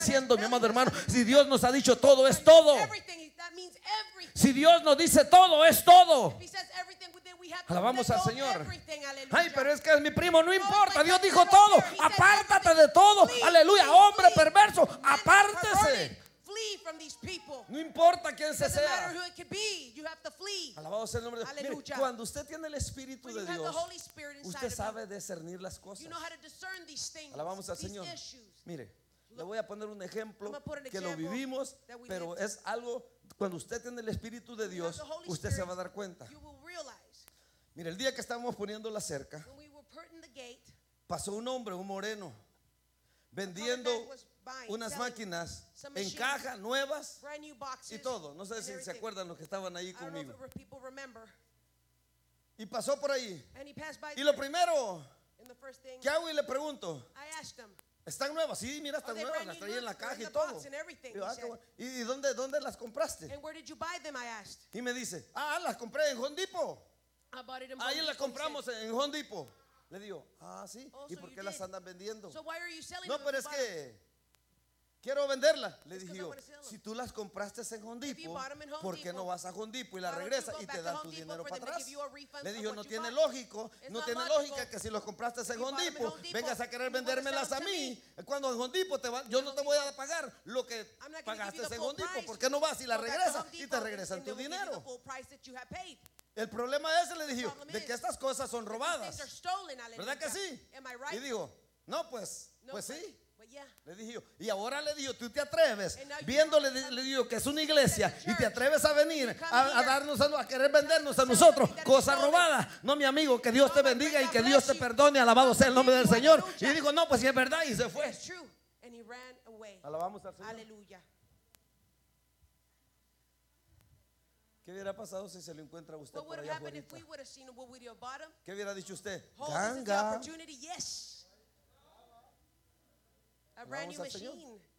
diciendo, mi amado hermano, si Dios nos ha dicho todo, es todo. Si Dios nos dice todo, es todo. Alabamos al Señor. Ay, pero es que es mi primo, no importa, Dios dijo todo. Apártate de todo. Aleluya, hombre perverso, apártese. No importa quién se sea. Alabado sea el nombre de Dios. Mire, cuando usted tiene el Espíritu de Dios, usted sabe discernir las cosas. Alabamos al Señor. Mire, le voy a poner un ejemplo que lo vivimos, pero es algo, cuando usted tiene el Espíritu de Dios, usted se va a dar cuenta. Mire, el día que estábamos poniendo la cerca, pasó un hombre, un moreno, vendiendo unas máquinas en caja, nuevas y todo. No sé si se acuerdan los que estaban ahí conmigo. Y pasó por ahí. Y lo primero que hago y le pregunto, ¿están nuevas? Sí, mira, están nuevas, las traía en la caja y todo. ¿Y dónde las compraste? Y me dice, las compré en Home Depot. Ahí las compramos en Home Depot. Le digo, sí. ¿Y por qué las andan vendiendo? No, pero es que quiero venderla. Le dije yo, si tú las compraste en Home Depot, ¿por qué no vas a Home Depot y las regresas y te dan tu dinero para atrás? Le dije, no tiene lógica que si los compraste en Home Depot, vengas a querer vendérmelas a mí, cuando en Home Depot yo no te voy a pagar lo que pagaste en Home Depot. ¿Por qué no vas y las regresas y te regresan tu dinero? El problema es, le dije yo, de que estas cosas son robadas, ¿verdad que sí? Y digo, no, pues sí. Le dije yo, y ahora le digo, tú te atreves, viéndole, le digo que es una iglesia, y te atreves a venir a darnos, a querer vendernos a nosotros cosas robadas. No, mi amigo, que Dios te bendiga y que Dios te perdone, alabado sea el nombre del Señor. Y digo, no, pues si es verdad, y se fue. Alabamos al Señor. Aleluya. ¿Qué hubiera pasado si se lo encuentra usted por allá afuera? ¿Qué hubiera dicho usted? Ganga. Alabamos al Señor.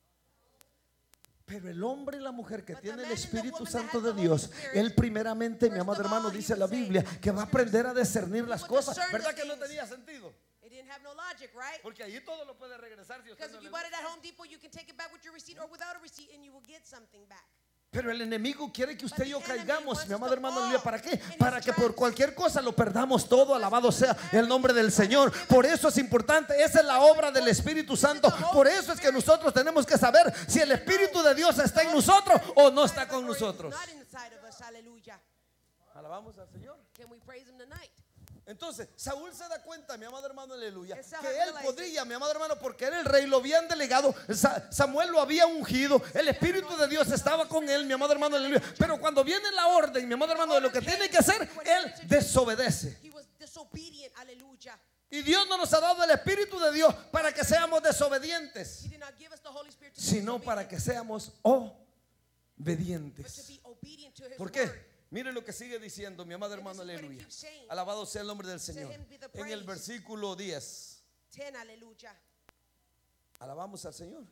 Pero el hombre y la mujer que tiene el Espíritu Santo de Dios, él primeramente, mi amado hermano, dice la Biblia, que va a aprender a discernir las cosas. ¿Verdad que no tenía sentido? Porque allí todo lo puede regresar. Pero el enemigo quiere que usted y yo caigamos, mi amado hermano, aleluya. ¿Para qué? Para que por cualquier cosa lo perdamos todo. Alabado sea el nombre del Señor. Por eso es importante, esa es la obra del Espíritu Santo. Por eso es que nosotros tenemos que saber si el Espíritu de Dios está en nosotros o no está con nosotros. Alabamos al Señor. Entonces Saúl se da cuenta, mi amado hermano, aleluya, que él podría, mi amado hermano, porque era el rey, lo habían delegado, Samuel lo había ungido, el Espíritu de Dios estaba con él, mi amado hermano, aleluya. Pero cuando viene la orden, mi amado hermano, de lo que tiene que hacer, él desobedece. Y Dios no nos ha dado el Espíritu de Dios para que seamos desobedientes, sino para que seamos obedientes. ¿Por qué? Mire lo que sigue diciendo, mi amado hermano, aleluya. Alabado sea el nombre del Señor. En el versículo 10. Alabamos al Señor.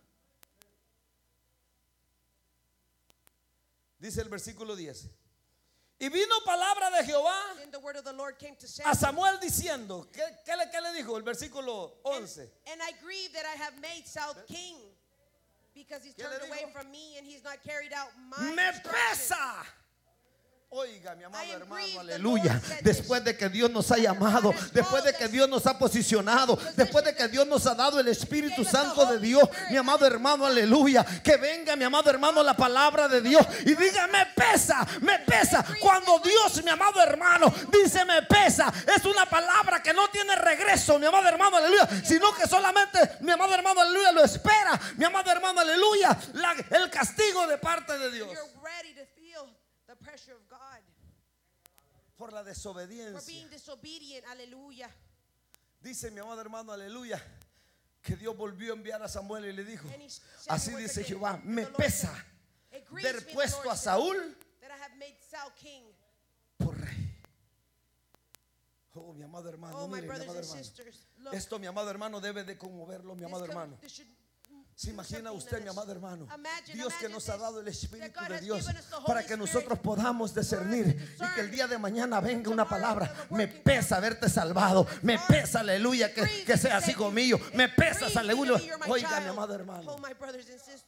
Dice el versículo 10. Y vino palabra de Jehová a Samuel diciendo, ¿qué le dijo? El versículo 11. And I grieve that I have made Saul king, because he's turned away from me and he's not carried out my instructions. Pesa. Oiga, mi amado hermano, aleluya. Después de que Dios nos ha llamado, después de que Dios nos ha posicionado, después de que Dios nos ha dado el Espíritu Santo de Dios, mi amado hermano, aleluya, que venga, mi amado hermano, la palabra de Dios y diga, me pesa, me pesa. Cuando Dios, mi amado hermano, dice me pesa, es una palabra que no tiene regreso, mi amado hermano, aleluya, sino que solamente, mi amado hermano, aleluya, lo espera, mi amado hermano, aleluya, el castigo de parte de Dios. The pressure of God. Por la desobediencia. For being disobedient, aleluya. Dice mi amado hermano, aleluya, que Dios volvió a enviar a Samuel y le dijo, así dice Jehová, me pesa ver puesto a Saúl por rey. Oh, mi amado hermano, mire, mi amado hermano. Esto, mi amado hermano, debe de conmoverlo, mi amado hermano. ¿Se imagina usted, mi amado hermano? Dios que nos ha dado el Espíritu de Dios para que nosotros podamos discernir y que el día de mañana venga una palabra. Me pesa haberte salvado. Me pesa, aleluya, que seas hijo mío. Me pesa, aleluya. Oiga, mi amado hermano.